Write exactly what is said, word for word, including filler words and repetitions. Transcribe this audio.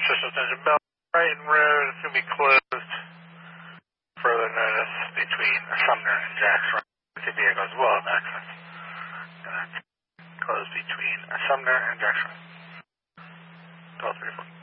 System Attention Bell. Brighton Road is going to be closed. Further notice between Sumner and Jackson. The vehicles will have access. And that's closed between Sumner and Jackson. twelve three four.